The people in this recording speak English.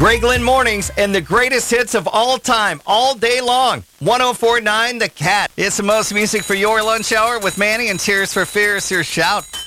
Greg Lynn Mornings and the greatest hits of all time, all day long. 104.9 The Cat. It's the most music for your lunch hour with Manny and Tears for Fears. Your shout.